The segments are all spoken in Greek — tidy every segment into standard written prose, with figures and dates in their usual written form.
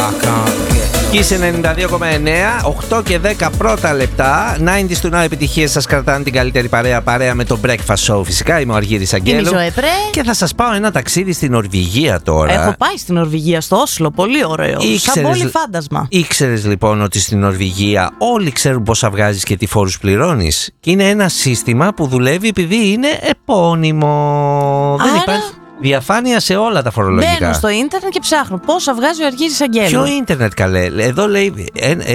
Kiss 92,9, 8 και 10 πρώτα λεπτά. 90's του Now, επιτυχίες σας κρατάνε την καλύτερη παρέα με το Breakfast Show. Φυσικά είμαι ο Αργύρης Αγγέλου. Και θα σας πάω ένα ταξίδι στην Νορβηγία τώρα. Έχω πάει στην Νορβηγία, στο Όσλο, πολύ ωραίο. Σαν πόλη φάντασμα. Ήξερες λοιπόν ότι στην Νορβηγία όλοι ξέρουν πόσα βγάζεις και τι φόρους πληρώνεις? Και είναι ένα σύστημα που δουλεύει επειδή είναι επώνυμο. Άρα... Δεν υπάρχει διαφάνεια σε όλα τα φορολογικά. Μπαίνω στο ίντερνετ και ψάχνω πόσα βγάζει ο Αργύρης Αγγέλου. Ποιο ίντερνετ, καλέ? Εδώ λέει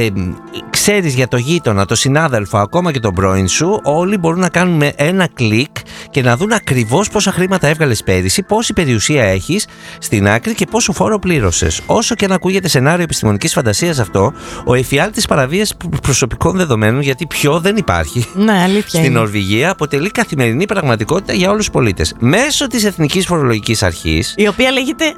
ξέρεις για το γείτονα, το συνάδελφο, ακόμα και τον πρώην σου. Όλοι μπορούν να κάνουν με ένα κλικ και να δουν ακριβώς πόσα χρήματα έβγαλες πέρυσι, πόση περιουσία έχεις στην άκρη και πόσο φόρο πλήρωσες. Όσο και να ακούγεται σενάριο επιστημονικής φαντασίας αυτό, ο εφιάλτης παραβίασης προσωπικών δεδομένων, γιατί πιο δεν υπάρχει, ναι, αλήθεια στην Νορβηγία, αποτελεί καθημερινή πραγματικότητα για όλους τους πολίτες. Μέσω της Εθνικής Φορολογικής Αρχής, η οποία λέγεται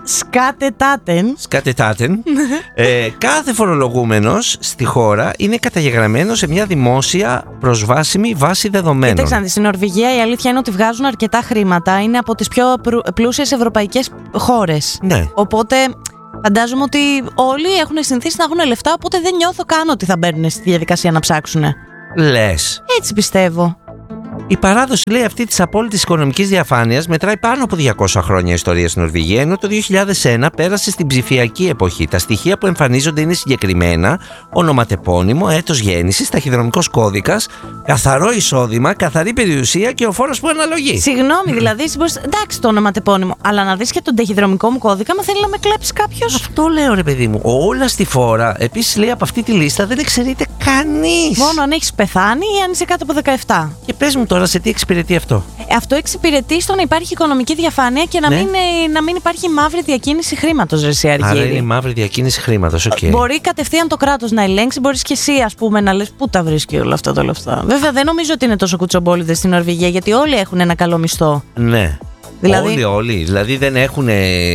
Skatteetaten, κάθε φορολογούμενος στη χώρα είναι καταγεγραμμένο σε μια δημόσια προσβάσιμη βάση δεδομένων. Κοίταξαν, στην Νορβηγία η αλήθεια είναι ότι βγάζουν αρκετά χρήματα. Είναι από τις πιο πλούσιες ευρωπαϊκές χώρες. Ναι. Οπότε φαντάζομαι ότι όλοι έχουν συνηθίσει να έχουν λεφτά, οπότε δεν νιώθω καν ότι θα μπαίνουν στη διαδικασία να ψάξουν. Λες. Έτσι πιστεύω. Η παράδοση, λέει, αυτή της απόλυτης οικονομικής διαφάνειας μετράει πάνω από 200 χρόνια ιστορία στην Νορβηγία, ενώ το 2001 πέρασε στην ψηφιακή εποχή. Τα στοιχεία που εμφανίζονται είναι συγκεκριμένα: ονοματεπώνυμο, έτος γέννησης, ταχυδρομικός κώδικας, καθαρό εισόδημα, καθαρή περιουσία και ο φόρος που αναλογεί. Συγγνώμη, δηλαδή, εντάξει το ονοματεπώνυμο, αλλά να δεις και τον ταχυδρομικό μου κώδικα, μα θέλει να με κλέψει κάποιος. Αυτό λέω, ρε παιδί μου. Όλα στη φόρα. Επίσης, λέει, από αυτή τη λίστα δεν εξαιρείται κανείς. Μόνο αν έχεις πεθάνει ή αν είσαι κάτω από 17. Και πες μου τώρα, σε τι εξυπηρετεί αυτό? Αυτό εξυπηρετεί στο να υπάρχει οικονομική διαφάνεια και να μην υπάρχει μαύρη διακίνηση χρήματος, ρε εσύ Αργύρη. Άρα είναι μαύρη διακίνηση χρήματος, okay. Μπορεί κατευθείαν το κράτος να ελέγξει, μπορείς και εσύ, ας πούμε, να λες πού τα βρίσκει όλα αυτά τα λεφτά. Βέβαια, δεν νομίζω ότι είναι τόσο κουτσομπόλιδες στην Νορβηγία, γιατί όλοι έχουν ένα καλό μισθό. Ναι. Δηλαδή... Όλοι. Δηλαδή δεν έχουν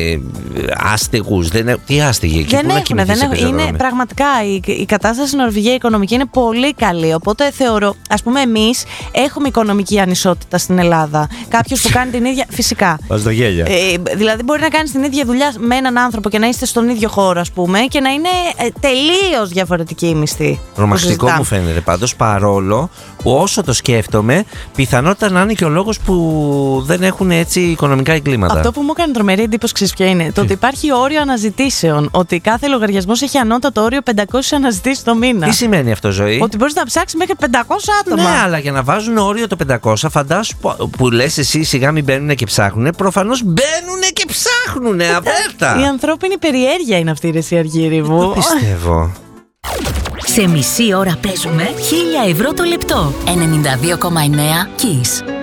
άστεγους. Τι άστεγοι εκεί? Δεν έχουν. Είναι πραγματικά η κατάσταση στην Νορβηγία η οικονομική είναι πολύ καλή. Οπότε θεωρώ, ας πούμε, εμείς έχουμε οικονομική ανισότητα στην Ελλάδα. Κάποιος που κάνει την ίδια. Φυσικά. Πας το γέλια. Δηλαδή μπορεί να κάνεις την ίδια δουλειά με έναν άνθρωπο και να είστε στον ίδιο χώρο, ας πούμε, και να είναι τελείως διαφορετική η μισθή. Τρομακτικό μου φαίνεται πάντως, παρόλο που όσο το σκέφτομαι, πιθανότητα να είναι και ο λόγος που δεν έχουν έτσι οικονομικά εγκλήματα. Αυτό που μου έκανε τρομερή εντύπωση, ξέρεις ποια είναι? Το ότι υπάρχει όριο αναζητήσεων. Ότι κάθε λογαριασμός έχει ανώτατο όριο 500 αναζητήσεις το μήνα. Τι σημαίνει αυτό, Ζωή? Ότι μπορείς να ψάξεις μέχρι 500 άτομα. Ναι, αλλά για να βάζουν όριο το 500, φαντάσου που λες εσύ σιγά μην μπαίνουν και ψάχνουν. Προφανώς μπαίνουν και ψάχνουν, αβέρτα. Η ανθρώπινη περιέργεια είναι αυτή, ρε εσύ Αργύρη μου. Το πιστεύω. Σε μισή ώρα παίζουμε 1.000 ευρώ το λεπτό. 92,9 Kiss.